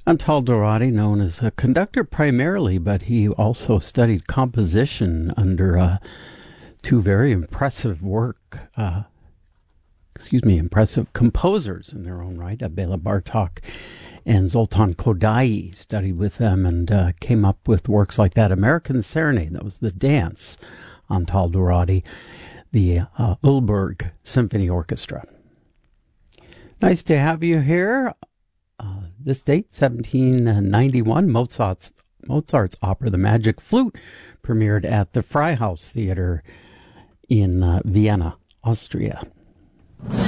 Antal Dourati, known as a conductor primarily, but he also studied composition under two very impressive impressive composers in their own right, Bela Bartok and Zoltan Kodaly. Studied with them and came up with works like that. American Serenade, that was the dance. Antal Dourati, the Ulberg Symphony Orchestra. Nice to have you here. This date, 1791, Mozart's opera, The Magic Flute, premiered at the Freihaus Theater in Vienna, Austria.